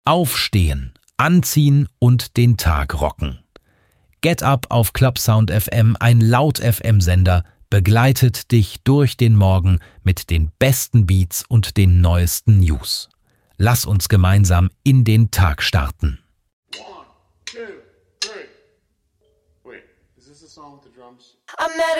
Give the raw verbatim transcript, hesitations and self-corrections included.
Aufstehen, anziehen und den Tag rocken. Get Up auf Clubsound F M, ein Laut-F M-Sender, begleitet dich durch den Morgen mit den besten Beats und den neuesten News. Lass uns gemeinsam in den Tag starten. One, two, three. Wait, is this a song with the drums? I met